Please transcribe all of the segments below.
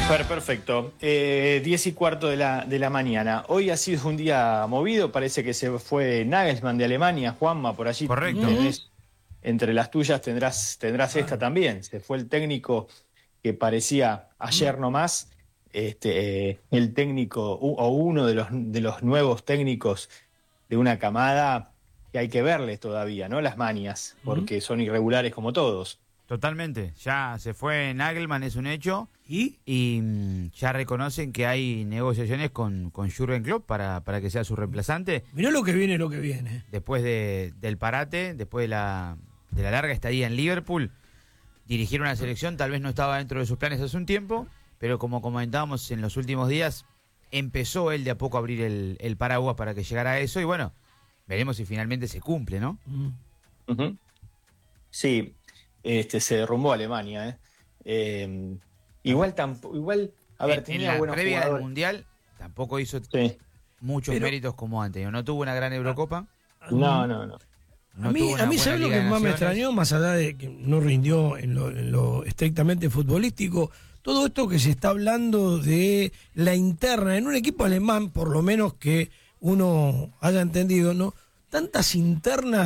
Perfecto. 10:15 de la mañana. Hoy ha sido un día movido. Parece que se fue Nagelsmann de Alemania. Juanma, por allí. Correcto. Entre las tuyas tendrás esta también. Se fue el técnico que parecía ayer nomás el técnico o uno de los nuevos técnicos de una camada que hay que verles todavía, ¿no? Las manias, porque son irregulares como todos. Totalmente. Ya se fue Nagelman, es un hecho. Y ya reconocen que hay negociaciones con Jürgen Klopp para que sea su reemplazante. Mirá lo que viene. Después del parate, después de la larga estadía en Liverpool, dirigir una selección tal vez no estaba dentro de sus planes hace un tiempo, pero como comentábamos en los últimos días, empezó él de a poco a abrir el paraguas para que llegara a eso. Y bueno, veremos si finalmente se cumple, ¿no? Uh-huh. Sí, se derrumbó Alemania, Igual, a ver, tenía en la buenos previa jugadores. del Mundial tampoco hizo muchos Pero méritos como antes. No tuvo una gran Eurocopa. No. A mí ¿sabes lo que más me extrañó? Más allá de que no rindió en lo estrictamente futbolístico, todo esto que se está hablando de la interna en un equipo alemán, por lo menos que uno haya entendido, ¿no? Tantas internas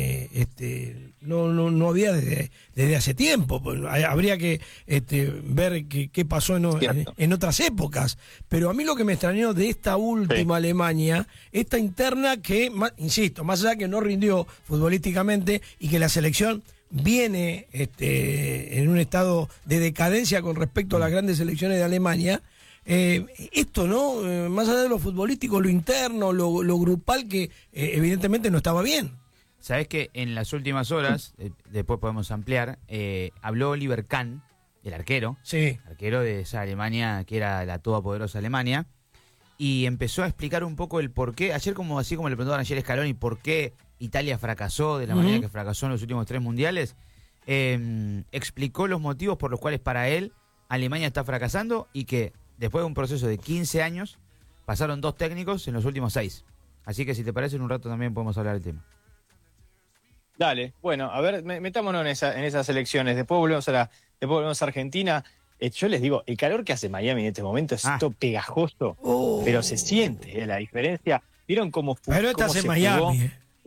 no había desde hace tiempo. Habría que ver qué pasó en otras épocas. Pero a mí lo que me extrañó de esta última Alemania, esta interna que, insisto, más allá que no rindió futbolísticamente y que la selección viene en un estado de decadencia con respecto a las grandes selecciones de Alemania, esto, ¿no? Más allá de lo futbolístico, lo interno, lo grupal, que evidentemente no estaba bien. Sabés que en las últimas horas, después podemos ampliar, habló Oliver Kahn, el arquero, arquero de esa Alemania que era la todopoderosa Alemania, y empezó a explicar un poco el porqué. Ayer, así como le preguntaban ayer a Scaloni por qué Italia fracasó de la manera que fracasó en los últimos 3 mundiales, explicó los motivos por los cuales para él Alemania está fracasando y que después de un proceso de 15 años pasaron 2 técnicos en los últimos 6. Así que si te parece, en un rato también podemos hablar del tema. Dale, bueno, a ver, metámonos en esas elecciones. Después volvemos a Argentina. Yo les digo, el calor que hace Miami en este momento es esto pegajoso, pero se siente la diferencia. ¿Vieron cómo Pero estás en Miami.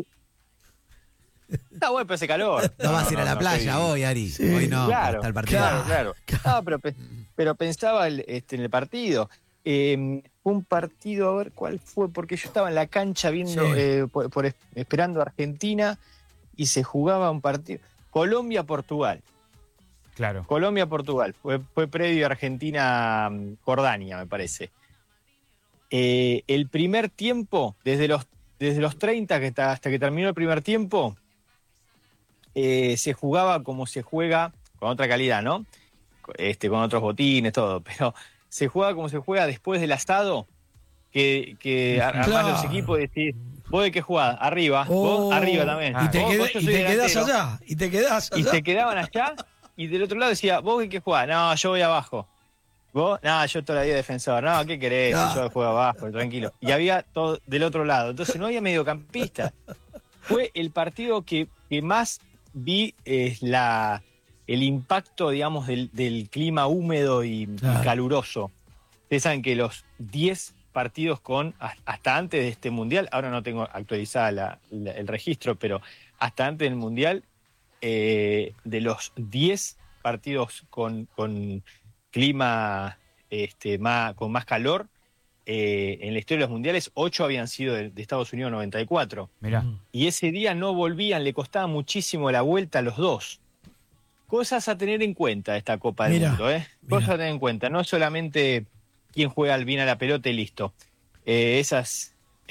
Está bueno, pero ese calor. No vas a ir a la playa hoy, Ari. Sí. Hoy no, claro, hasta el partido. Claro. No, pero pensaba en el partido. Un partido, a ver cuál fue, porque yo estaba en la cancha viendo, esperando a Argentina y se jugaba un partido. Colombia-Portugal. Claro. Colombia-Portugal. Fue previo a Argentina-Jordania, me parece. El primer tiempo, desde los 30 hasta que terminó el primer tiempo, se jugaba como se juega, con otra calidad, ¿no? Con otros botines, todo, pero se juega como se juega después del asado, que armás los equipos y decís, ¿vos de qué jugás? Arriba, vos arriba también. Y te quedás allá. Y se quedaban allá, y del otro lado decía, ¿vos de qué jugás? No, yo voy abajo. ¿Vos? No, yo toda la vida defensor. No, ¿qué querés? Yo juego abajo, tranquilo. Y había todo del otro lado. Entonces no había mediocampista. Fue el partido que más vi el impacto, digamos, del clima húmedo y caluroso. Ustedes saben que los 10 partidos hasta antes de este Mundial, ahora no tengo actualizada el registro, pero hasta antes del Mundial, de los 10 partidos con clima con más calor, en la historia de los mundiales, 8 habían sido de Estados Unidos 94. Mirá. Y ese día no volvían, le costaba muchísimo la vuelta a los dos. Cosas a tener en cuenta de esta Copa del Mundo, Cosas a tener en cuenta, no solamente quién juega bien a la pelota y listo. Esas